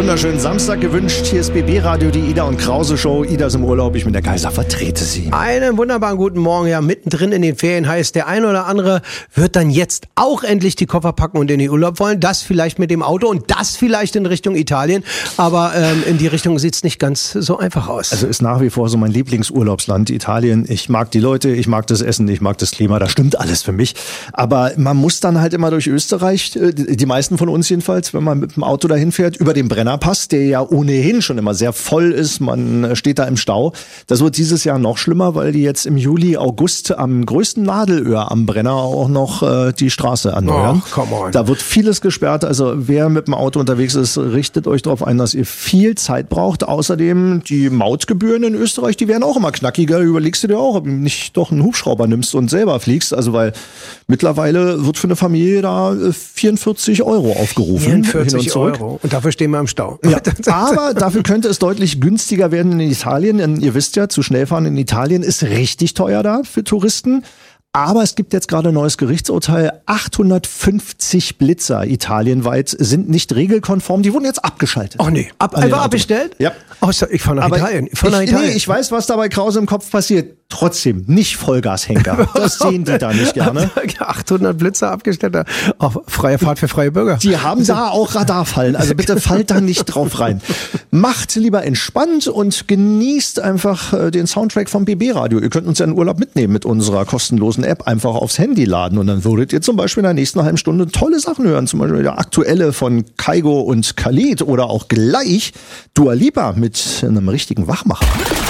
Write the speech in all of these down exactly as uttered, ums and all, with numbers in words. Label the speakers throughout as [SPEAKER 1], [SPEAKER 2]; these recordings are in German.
[SPEAKER 1] wunderschönen Samstag gewünscht. Hier ist B B Radio, die Ida und Krause Show. Ida ist im Urlaub, ich bin der Kaiser, vertrete sie.
[SPEAKER 2] Einen wunderbaren guten Morgen. Ja, mittendrin in den Ferien heißt, der eine oder andere wird dann jetzt auch endlich die Koffer packen und in den Urlaub wollen. Das vielleicht mit dem Auto und das vielleicht in Richtung Italien. Aber ähm, in die Richtung sieht's nicht ganz so einfach aus.
[SPEAKER 1] Also ist nach wie vor so mein Lieblingsurlaubsland Italien. Ich mag die Leute, ich mag das Essen, ich mag das Klima. Da stimmt alles für mich. Aber man muss dann halt immer durch Österreich, die meisten von uns jedenfalls, wenn man mit dem Auto dahin fährt, über den Brennerpass, der ja ohnehin schon immer sehr voll ist. Man steht da im Stau. Das wird dieses Jahr noch schlimmer, weil die jetzt im Juli, August am größten Nadelöhr am Brenner auch noch äh, die Straße erneuern.
[SPEAKER 2] Oh, come on.
[SPEAKER 1] Da wird vieles gesperrt. Also wer mit dem Auto unterwegs ist, richtet euch darauf ein, dass ihr viel Zeit braucht. Außerdem die Mautgebühren in Österreich, die werden auch immer knackiger. Überlegst du dir auch, ob du nicht doch einen Hubschrauber nimmst und selber fliegst. Also weil mittlerweile wird für eine Familie da vierundvierzig Euro aufgerufen.
[SPEAKER 2] vierundvierzig Euro. Und dafür stehen wir im Stau.
[SPEAKER 1] Ja, aber dafür könnte es deutlich günstiger werden in Italien. Denn ihr wisst ja, zu schnell fahren in Italien ist richtig teuer da für Touristen. Aber es gibt jetzt gerade ein neues Gerichtsurteil. achthundertfünfzig Blitzer italienweit sind nicht regelkonform. Die wurden jetzt abgeschaltet.
[SPEAKER 2] Ach nee, Ab, einfach abbestellt?
[SPEAKER 1] Ja.
[SPEAKER 2] Oh, ich fahre nach
[SPEAKER 1] aber
[SPEAKER 2] Italien. Ich, fahr nach
[SPEAKER 1] ich,
[SPEAKER 2] Italien.
[SPEAKER 1] Nee, ich weiß, was da bei Krause im Kopf passiert. Trotzdem, nicht Vollgashenker. Das sehen die da nicht gerne.
[SPEAKER 2] achthundert Blitzer abgestellt. Oh, freie Fahrt für freie Bürger.
[SPEAKER 1] Die haben da auch Radarfallen. Also bitte fallt da nicht drauf rein. Macht lieber entspannt und genießt einfach den Soundtrack vom B B Radio. Ihr könnt uns ja in Urlaub mitnehmen mit unserer kostenlosen App. Einfach aufs Handy laden und dann würdet ihr zum Beispiel in der nächsten halben Stunde tolle Sachen hören. Zum Beispiel der aktuelle von Kygo und Khalid oder auch gleich Dua Lipa mit einem richtigen Wachmacher.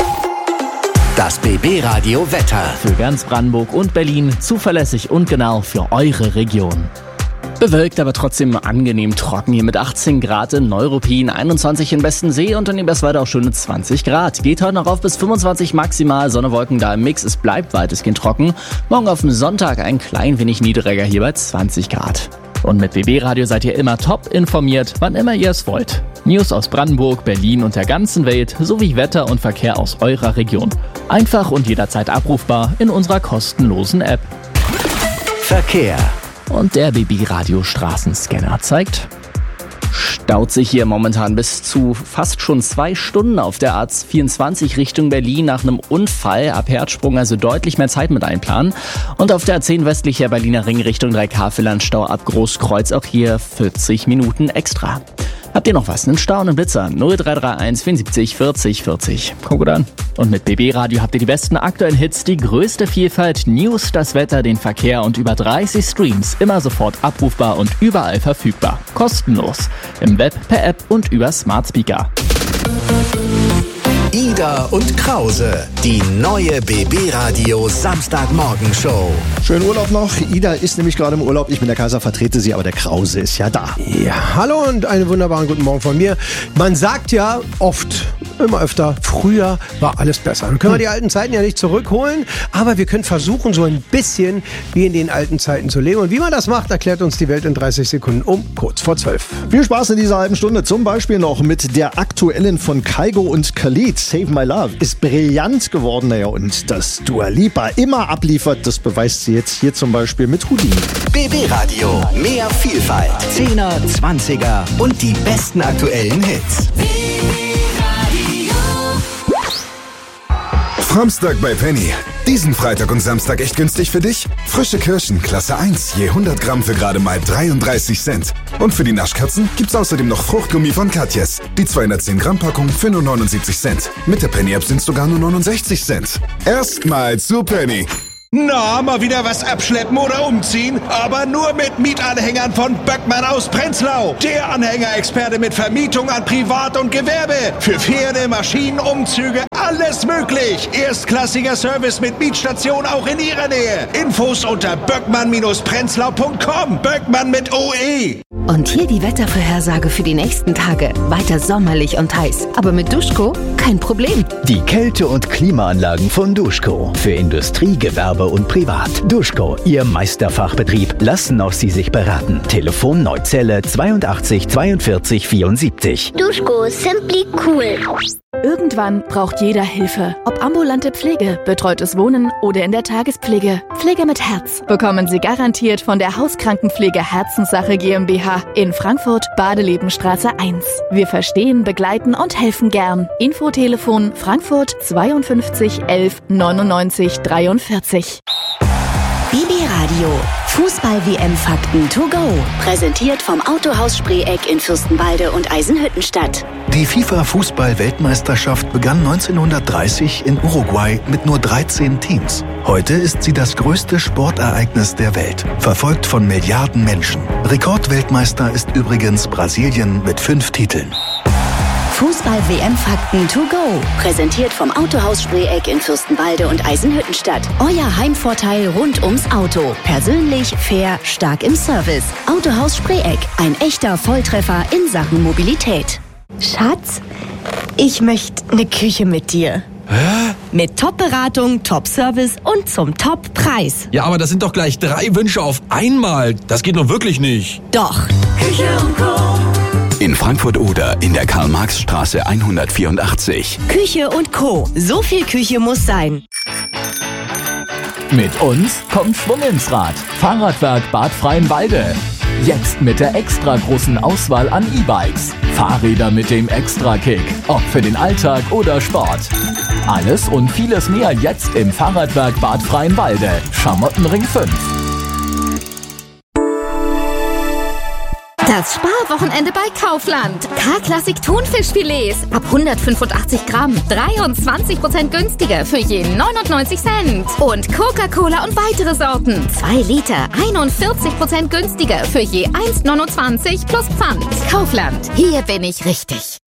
[SPEAKER 3] Das B B Radio Wetter.
[SPEAKER 4] Für ganz Brandenburg und Berlin zuverlässig und genau für eure Region. Bewölkt, aber trotzdem angenehm trocken hier mit achtzehn Grad in Neuruppin, einundzwanzig in Bestensee und in Eberswalde auch schöne zwanzig Grad. Geht heute noch auf bis fünfundzwanzig maximal, Sonne, Wolken da im Mix, es bleibt weitestgehend trocken. Morgen auf dem Sonntag ein klein wenig niedriger hier bei zwanzig Grad. Und mit B B Radio seid ihr immer top informiert, wann immer ihr es wollt. News aus Brandenburg, Berlin und der ganzen Welt sowie Wetter und Verkehr aus eurer Region. Einfach und jederzeit abrufbar in unserer kostenlosen App.
[SPEAKER 3] Verkehr.
[SPEAKER 4] Und der B B Radio Straßenscanner zeigt, staut sich hier momentan bis zu fast schon zwei Stunden auf der A vierundzwanzig Richtung Berlin nach einem Unfall. Ab Herzsprung also deutlich mehr Zeit mit einplanen. Und auf der A zehn westlicher Berliner Ring Richtung Dreikafelandstau ab Großkreuz auch hier vierzig Minuten extra. Habt ihr noch was? Einen Stau, einen Blitzer? null drei drei eins vierundsiebzig vierzig vierzig. Kommt gut an. Und mit B B Radio habt ihr die besten aktuellen Hits, die größte Vielfalt, News, das Wetter, den Verkehr und über dreißig Streams. Immer sofort abrufbar und überall verfügbar. Kostenlos. Im Web, per App und über Smart Speaker.
[SPEAKER 3] Ida und Krause, die neue B B Radio Samstagmorgenshow.
[SPEAKER 1] Schönen Urlaub noch. Ida ist nämlich gerade im Urlaub. Ich bin der Kaiser, vertrete sie, aber der Krause ist ja da.
[SPEAKER 2] Ja, hallo und einen wunderbaren guten Morgen von mir. Man sagt ja oft, immer öfter, früher war alles besser. Dann können wir die alten Zeiten ja nicht zurückholen, aber wir können versuchen, so ein bisschen wie in den alten Zeiten zu leben. Und wie man das macht, erklärt uns die Welt in dreißig Sekunden um kurz vor zwölf.
[SPEAKER 1] Viel Spaß in dieser halben Stunde. Zum Beispiel noch mit der aktuellen von Kygo und Khalid. Save My Love ist brillant geworden. Naja, und dass Dua Lipa immer abliefert, das beweist sie jetzt hier zum Beispiel mit Houdini.
[SPEAKER 3] B B Radio, mehr Vielfalt, Zehner, Zwanziger und die besten aktuellen Hits.
[SPEAKER 5] Samstag bei Penny. Diesen Freitag und Samstag echt günstig für dich? Frische Kirschen, Klasse eins, je hundert Gramm für gerade mal dreiunddreißig Cent. Und für die Naschkatzen gibt's außerdem noch Fruchtgummi von Katjes. Die zweihundertzehn Gramm Packung für nur neunundsiebzig Cent. Mit der Penny-App sind's sogar nur neunundsechzig Cent. Erstmal zu Penny.
[SPEAKER 6] Na, mal wieder was abschleppen oder umziehen? Aber nur mit Mietanhängern von Böckmann aus Prenzlau. Der Anhängerexperte mit Vermietung an Privat- und Gewerbe. Für Pferde, Maschinen, Umzüge, alles möglich. Erstklassiger Service mit Mietstation auch in Ihrer Nähe. Infos unter böckmann Prenzlau punkt com. Böckmann mit O E.
[SPEAKER 7] Und hier die Wettervorhersage für die nächsten Tage. Weiter sommerlich und heiß. Aber mit Duschko kein Problem.
[SPEAKER 3] Die Kälte- und Klimaanlagen von Duschko. Für Industrie, Gewerbe und Privat. Duschko, Ihr Meisterfachbetrieb. Lassen auch Sie sich beraten. Telefon Neuzelle zweiundachtzig zweiundvierzig vierundsiebzig.
[SPEAKER 8] Duschko, simply cool. Irgendwann braucht jeder Hilfe. Ob ambulante Pflege, betreutes Wohnen oder in der Tagespflege. Pflege mit Herz bekommen Sie garantiert von der Hauskrankenpflege Herzenssache GmbH in Frankfurt, Badelebenstraße eins. Wir verstehen, begleiten und helfen gern. Infotelefon Frankfurt zweiundfünfzig elf neunundneunzig dreiundvierzig.
[SPEAKER 9] Bibi Radio. Fußball-W M-Fakten to go. Präsentiert vom Autohaus Spreeck in Fürstenwalde und Eisenhüttenstadt.
[SPEAKER 10] Die FIFA-Fußball-Weltmeisterschaft begann neunzehnhundertdreißig in Uruguay mit nur dreizehn Teams. Heute ist sie das größte Sportereignis der Welt, verfolgt von Milliarden Menschen. Rekordweltmeister ist übrigens Brasilien mit fünf Titeln.
[SPEAKER 9] Fußball-W M-Fakten to go. Präsentiert vom Autohaus Spreeck in Fürstenwalde und Eisenhüttenstadt. Euer Heimvorteil rund ums Auto. Persönlich, fair, stark im Service. Autohaus Spreeck. Ein echter Volltreffer in Sachen Mobilität.
[SPEAKER 11] Schatz, ich möchte eine Küche mit dir.
[SPEAKER 12] Hä?
[SPEAKER 11] Mit Top-Beratung, Top-Service und zum Top-Preis.
[SPEAKER 12] Ja, aber das sind doch gleich drei Wünsche auf einmal. Das geht doch wirklich nicht.
[SPEAKER 11] Doch.
[SPEAKER 13] Küche und Co.
[SPEAKER 14] In Frankfurt-Oder in der Karl-Marx-Straße hundertvierundachtzig.
[SPEAKER 11] Küche und Co. So viel Küche muss sein.
[SPEAKER 4] Mit uns kommt Schwung ins Rad. Fahrradwerk Bad Freienwalde. Jetzt mit der extra großen Auswahl an E-Bikes. Fahrräder mit dem Extra-Kick. Ob für den Alltag oder Sport. Alles und vieles mehr jetzt im Fahrradwerk Bad Freienwalde. Schamottenring fünf.
[SPEAKER 7] Das Sparwochenende bei Kaufland. K-Klassik Thunfischfilets ab hundertfünfundachtzig Gramm. dreiundzwanzig Prozent günstiger für je neunundneunzig Cent. Und Coca-Cola und weitere Sorten. zwei Liter, einundvierzig Prozent günstiger für je eins Komma neunundzwanzig plus Pfand. Kaufland. Hier bin ich richtig.